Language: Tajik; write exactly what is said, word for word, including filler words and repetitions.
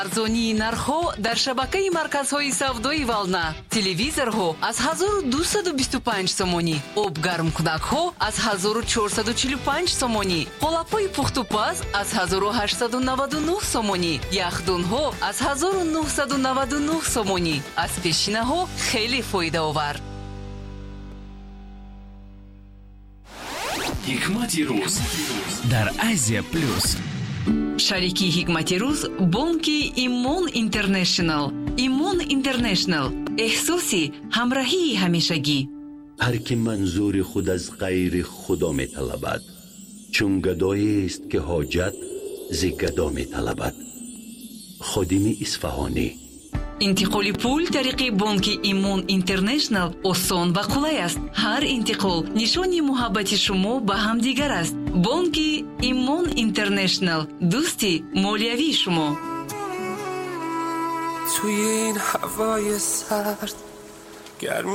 ارزانی нархҳо дар шабакаи марказҳои савдои Вална. Телевизорҳо аз ҳазору дусаду бисту панҷ сомонӣ, обгармкунакҳо аз ҳазору чорсаду чилу панҷ сомонӣ, қолапҳои пухтупаз аз ҳазору ҳаштсаду наваду нӯҳ сомонӣ, яхдунҳо аз ҳазору нуҳсаду наваду нӯҳ сомонӣ. Аз пешинаҳо хеле фоидаовар. ҳикмати рӯз дар Азия плюс. шарики ҳикмати рӯз бонки Имон Интернешнл. Имон Интернешнл эҳсоси ҳамроҳии ҳамешагӣ. هر که منظور خود از غیر خدا می طلبد، چون گدایی است که حاجت ز گدا می طلبد. خادم اصفهانی. интиқоли пул тариқи бонки Имон Интернешнл осон ва қулай аст. ҳар интиқол нишони муҳаббати шумо ба ҳамдигар аст. бонки Имон Интернешнл дӯсти молиявии шумо. توی این هوای سرد گرم